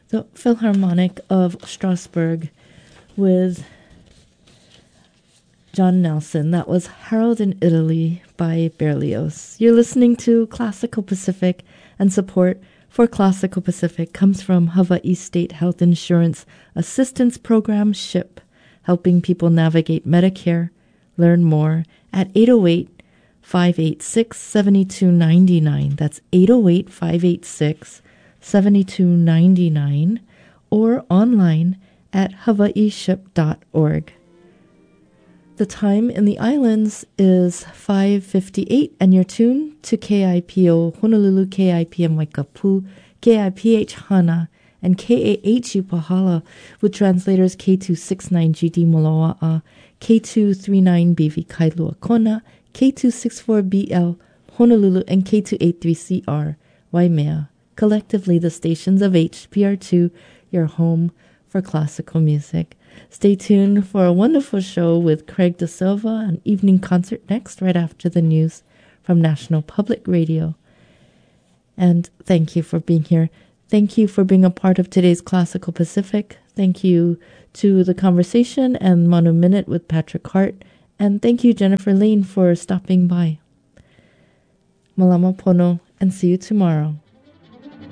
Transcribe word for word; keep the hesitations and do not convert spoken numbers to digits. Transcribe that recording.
the Philharmonic of Strasbourg with John Nelson. That was Harold in Italy by Berlioz. You're listening to Classical Pacific, and support for Classical Pacific comes from Hawaii State Health Insurance Assistance Program, SHIP, helping people navigate Medicare. Learn more at eight oh eight, five eight six, seven two nine nine. That's eight oh eight, five eight six, seven two nine nine, or online at hawaii ship dot org. The time in the islands is five fifty-eight, and you're tuned to K I P O Honolulu, K I P M Waikapu, K I P H Hana, and K A H U Pahala, with translators K two sixty-nine G D Moloa'a, K two thirty-nine B V Kailua Kona, K two sixty-four B L Honolulu, and K two eighty-three C R Waimea, collectively the stations of H P R two, your home for classical music. Stay tuned for a wonderful show with Craig Da Silva, an evening concert next, right after the news from National Public Radio. And thank you for being here. Thank you for being a part of today's Classical Pacific. Thank you to The Conversation and Manu Minute with Patrick Hart. And thank you, Jennifer Lane, for stopping by. Malama pono, and see you tomorrow.